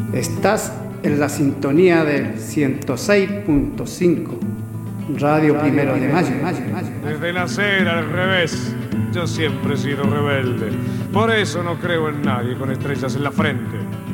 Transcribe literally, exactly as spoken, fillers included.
Estás en la sintonía del ciento seis punto cinco, Radio, Radio Primero de Mayo. Desde nacer al revés, yo siempre he sido rebelde. Por eso no creo en nadie con estrellas en la frente.